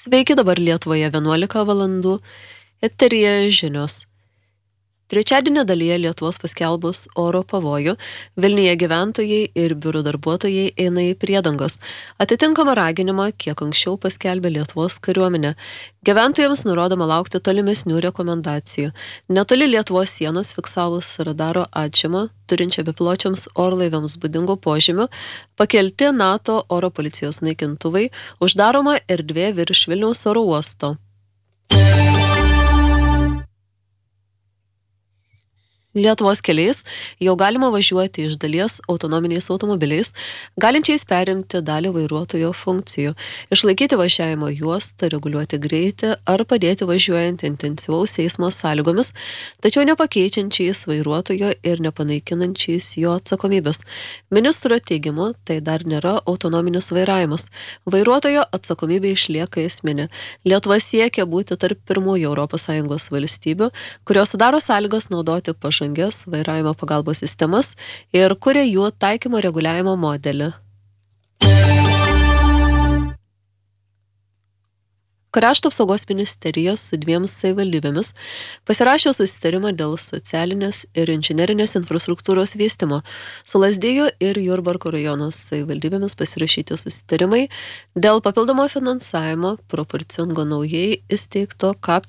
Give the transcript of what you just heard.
Sveiki, dabar Lietuvoje 11 valandų. Eteryje žinios. Trečiadienio dalyje Lietuvos paskelbus oro pavojų, Vilniuje gyventojai ir biurų darbuotojai eina į priedangos. Atitinkamą raginimą kiek anksčiau paskelbė Lietuvos kariuomenė. Gyventojams nurodoma laukti tolimesnių rekomendacijų. Netoli Lietuvos sienos fiksavus radaro atžymą, turinčią bepiločiams orlaiviams būdingų požymių, pakelti NATO oro policijos naikintuvai, uždaroma erdvė virš Vilniaus oro uosto. Lietuvos keliais jau galima važiuoti iš dalies autonominiais automobiliais, galinčiais perimti dalį vairuotojo funkcijų, išlaikyti važiavimo juostą, reguliuoti greitį ar padėti važiuojant intensyvaus eismo sąlygomis, tačiau nepakeičiančiais vairuotojo ir nepanaikinančiais jo atsakomybės. Ministro teigimu, tai dar nėra autonominis vairavimas. Vairuotojo atsakomybė išlieka esminė. Lietuva siekia būti tarp pirmųjų ES valstybių, kurios sudaro sąlygas naudoti pažangias vairavimo pagalbos sistemas ir kuria jų taikymo reguliavimo modelį. Krašto apsaugos ministerija su 2 savivaldybėmis pasirašė susitarimą dėl socialinės ir inžinerinės infrastruktūros vystymo. Su Lazdijų ir Jurbarko rajono savivaldybėmis pasirašyti susitarimai dėl papildomo finansavimo proporcingo naujai įsteigto KAP